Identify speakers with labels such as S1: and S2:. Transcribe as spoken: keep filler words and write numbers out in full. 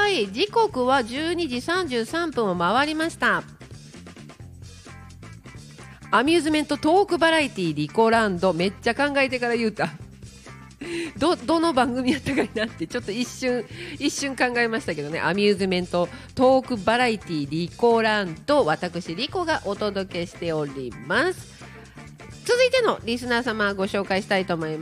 S1: い、時刻はじゅうにじさんじゅうさんぷんを回りました。アミューズメントトークバラエティリコランド、めっちゃ考えてから言うた。ど, どの番組やったかいなってちょっと一瞬一瞬考えましたけどね。アミューズメントトークバラエティリコランド、私リコがお届けしております。続いてのリスナー様ご紹介したいと思います。